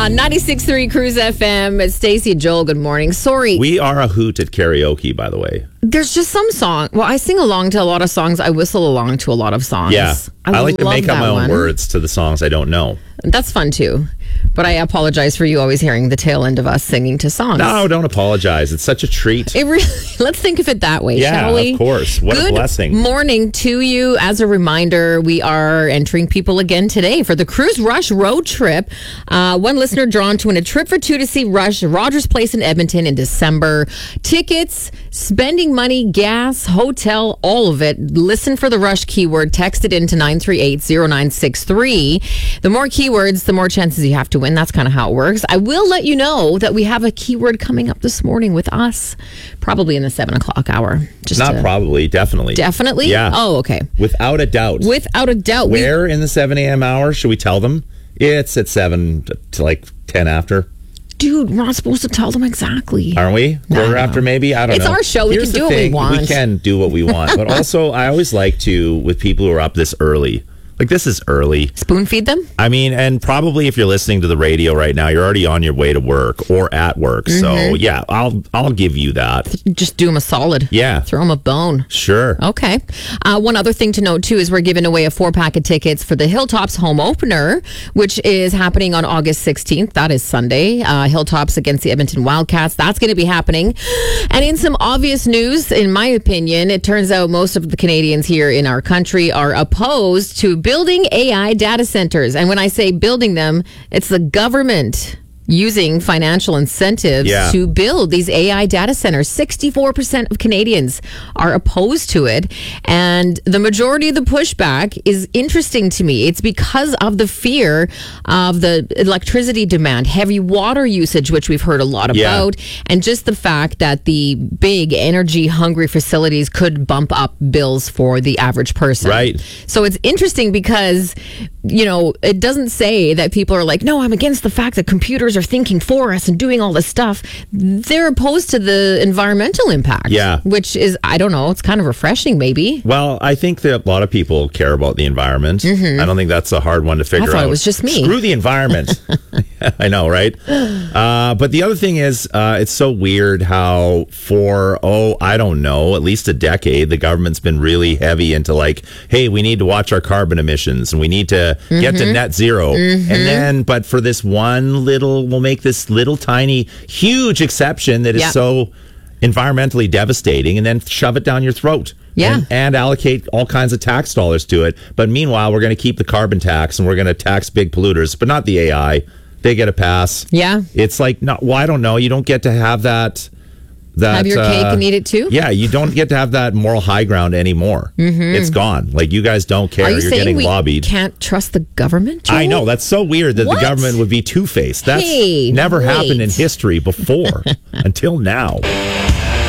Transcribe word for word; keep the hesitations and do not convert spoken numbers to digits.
Uh, ninety-six point three Cruise F M. It's Stacey and Joel. Good morning. Sorry. We are a hoot at karaoke, by the way. There's just some song. Well, I sing along to a lot of songs. I whistle along to a lot of songs. Yeah. I, I like to make up my own one. words to the songs I don't know. That's fun too. But I apologize for you always hearing the tail end of us singing to songs. No, don't apologize. It's such a treat. It really, let's think of it that way, yeah, shall we? Of course. What Good a blessing. Morning to you. As a reminder, we are entering people again today for the Cruise Rush road trip. Uh, one listener drawn to win a trip for two to see Rush Rogers Place in Edmonton in December. Tickets, spending money, gas, hotel, all of it. Listen for the Rush keyword. Text it into nine three eight zero nine six three. The more keywords, the more chances you have to win. That's kind of how it works. I will let you know that we have a keyword coming up this morning with us, probably in the seven o'clock hour. Just Not to, probably, definitely. Definitely? Yeah. Oh, okay. Without a doubt. Without a doubt. Where we, in the seven a.m. hour? Should we tell them? It's at seven to, to like ten after. Dude, we're not supposed to tell them exactly. Aren't we? Quarter no. after maybe? I don't it's know. It's our show. We Here's can do the what thing. we want. We can do what we want. But also, I always like to, with people who are up this early, like this is early. Spoon feed them? I mean, and probably if you're listening to the radio right now, you're already on your way to work or at work. Mm-hmm. So yeah, I'll I'll give you that. Just do them a solid. Yeah. Throw them a bone. Sure. Okay. Uh, one other thing to note too is we're giving away a four pack of tickets for the Hilltops home opener, which is happening on August sixteenth. That is Sunday. Uh, Hilltops against the Edmonton Wildcats. That's going to be happening. And in some obvious news, in my opinion, it turns out most of the Canadians here in our country are opposed to building A I data centers. And when I say building them, it's the government using financial incentives yeah. to build these A I data centers. sixty-four percent of Canadians are opposed to it. And the majority of the pushback is interesting to me. It's because of the fear of the electricity demand, heavy water usage, which we've heard a lot about, yeah. and just the fact that the big energy hungry facilities could bump up bills for the average person. Right. So it's interesting because, you know, it doesn't say that people are like, no, I'm against the fact that computers are thinking for us and doing all this stuff. They're opposed to the environmental impact. Yeah. Which is, I don't know, it's kind of refreshing maybe. Well, I think that a lot of people care about the environment. Mm-hmm. I don't think that's a hard one to figure out. I thought out. It was just me. Screw the environment. I know, right? Uh, but the other thing is, uh, it's so weird how for, oh, I don't know, at least a decade, the government's been really heavy into like, hey, we need to watch our carbon emissions and we need to mm-hmm. get to net zero. Mm-hmm. And then, but for this one little, we'll make this little tiny, huge exception that is yep. so environmentally devastating and then shove it down your throat. Yeah. And, and allocate all kinds of tax dollars to it. But meanwhile, we're going to keep the carbon tax and we're going to tax big polluters, but not the A I. They get a pass. Yeah. It's like, no, well, I don't know. You don't get to have that. That, have your uh, cake and eat it too? Yeah, you don't get to have that moral high ground anymore. Mm-hmm. It's gone. Like, you guys don't care. Are you You're saying getting we lobbied. Can't trust the government, Joel? I know. That's so weird that what? the government would be two-faced. That's hey, never wait. happened in history before until now.